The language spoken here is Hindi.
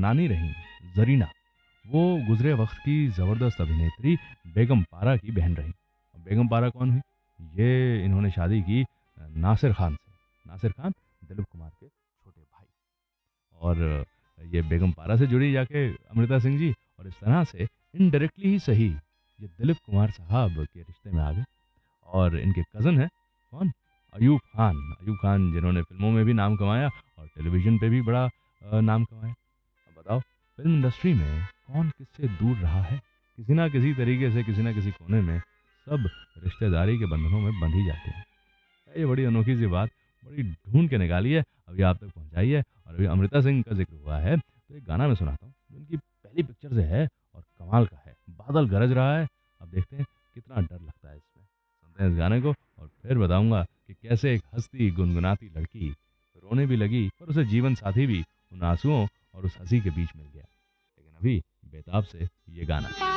नानी रहीं जरीना, वो गुजरे वक्त की ज़बरदस्त अभिनेत्री बेगम पारा की बहन रहीं। अब बेगम पारा कौन हुई? ये इन्होंने शादी की नासिर खान से। नासिर खान दिलीप कुमार के छोटे भाई। और ये बेगम पारा से जुड़ी जाके अमृता सिंह जी, और इस तरह से इनडायरेक्टली ही सही ये दिलीप कुमार साहब के रिश्ते में आ गए। और इनके कज़न हैं कौन? अयूब खान। अयूब खान जिन्होंने फ़िल्मों में भी नाम कमाया और टेलीविज़न पे भी बड़ा नाम कमाया। अब बताओ, फ़िल्म इंडस्ट्री में कौन किससे दूर रहा है? किसी ना किसी तरीके से, किसी ना किसी कोने में सब रिश्तेदारी के बंधनों में बंध ही जाते हैं। ये बड़ी अनोखी सी बात, बड़ी ढूँढ के निकाली है, अभी आप तक पहुँचाई है। और अभी अमृता सिंह का ज़िक्र हुआ है, तो एक गाना मैं सुनाता हूँ, जो उनकी पहली पिक्चर से है और कमाल का है। बादल गरज रहा है, अब देखते हैं कितना डर लगता है इसमें। सुनते हैं इस गाने को और फिर बताऊँगा कि कैसे एक हँसती गुनगुनाती लड़की रोने भी लगी, पर उसे जीवन साथी भी उन आँसुओं और उस हँसी के बीच मिल गया। लेकिन अभी बेताब से ये गाना।